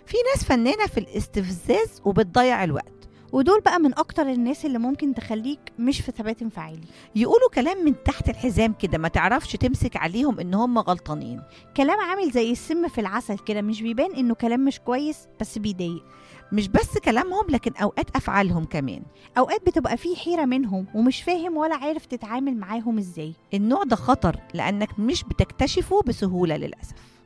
في ناس فنانة في الاستفزاز وبتضيع الوقت. ودول بقى من أكتر الناس اللي ممكن تخليك مش في ثبات انفعالي. يقولوا كلام من تحت الحزام كده، ما تعرفش تمسك عليهم إن هم غلطانين. كلام عامل زي السم في العسل كده، مش بيبان إنه كلام مش كويس بس بيضايق. مش بس كلامهم، لكن أوقات أفعالهم كمان. أوقات بتبقى فيه حيرة منهم ومش فاهم ولا عارف تتعامل معاهم إزاي. النوع ده خطر، لأنك مش بتكتشفه بسهولة للأسف.